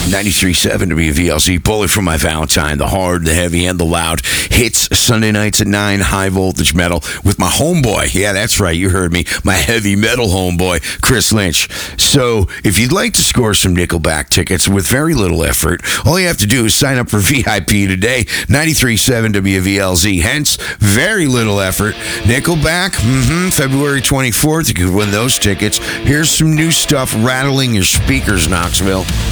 93.7 WVLZ. Bully for my Valentine. The hard, the heavy, and the loud hits Sunday nights at 9. High voltage metal with my homeboy. Yeah, that's right. You heard me. My heavy metal homeboy, Chris Lynch. So if you'd like to score some Nickelback tickets with very little effort, all you have to do is sign up for VIP today. 93.7 WVLZ. Hence, very little effort. Nickelback, February 24th. You could win those tickets. Here's some new stuff rattling your speakers, Knoxville.